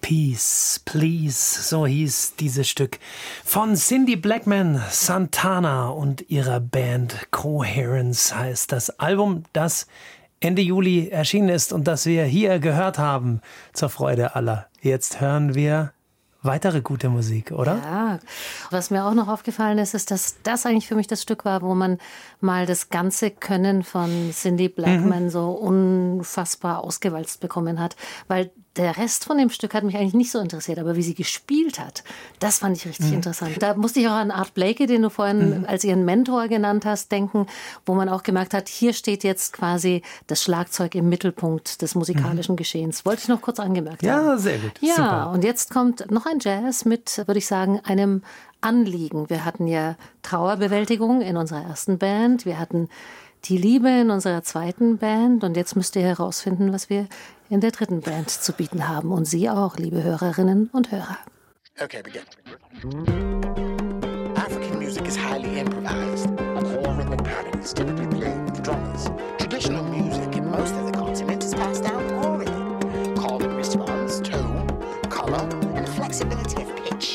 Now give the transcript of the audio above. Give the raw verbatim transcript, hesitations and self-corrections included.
Peace, Please, so hieß dieses Stück von Cindy Blackman, Santana und ihrer Band Coherence heißt das Album, das Ende Juli erschienen ist und das wir hier gehört haben, zur Freude aller. Jetzt hören wir weitere gute Musik, oder? Ja, was mir auch noch aufgefallen ist, ist, dass das eigentlich für mich das Stück war, wo man mal das ganze Können von Cindy Blackman mhm. so unfassbar ausgewalzt bekommen hat, weil der Rest von dem Stück hat mich eigentlich nicht so interessiert, aber wie sie gespielt hat, das fand ich richtig mhm. interessant. Da musste ich auch an Art Blakey, den du vorhin mhm. als ihren Mentor genannt hast, denken, wo man auch gemerkt hat, hier steht jetzt quasi das Schlagzeug im Mittelpunkt des musikalischen mhm. Geschehens. Wollte ich noch kurz angemerkt ja, haben. Ja, sehr gut. Ja, super. Und jetzt kommt noch ein Jazz mit, würde ich sagen, einem Anliegen. Wir hatten ja Trauerbewältigung in unserer ersten Band, wir hatten die Liebe in unserer zweiten Band und jetzt müsst ihr herausfinden, was wir in der dritten Band zu bieten haben. Und Sie auch, liebe Hörerinnen und Hörer. Okay, begin. African music is highly improvised. Core rhythmic pattern is typically